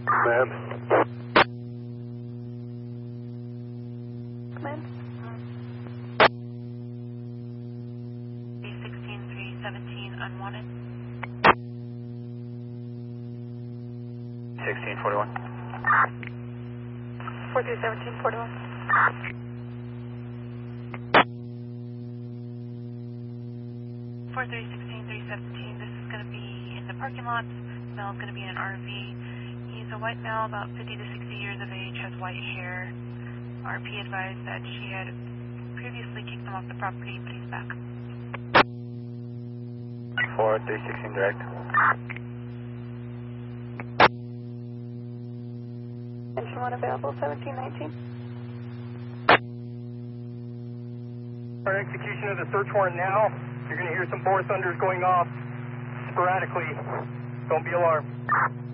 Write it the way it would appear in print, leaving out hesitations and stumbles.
Ma'am. Command. 16317 unwanted. 1641. 431741. 4316-317, this is going to be in the parking lot. Male is going to be in an RV. He's a white male, about 50 to 60 years of age, has white hair. RP advised that she had previously kicked him off the property, but he's back. 4316 direct. Engine 1 available, 1719. Our execution of the search warrant now. You're going to hear some bore thunders going off sporadically. Don't be alarmed.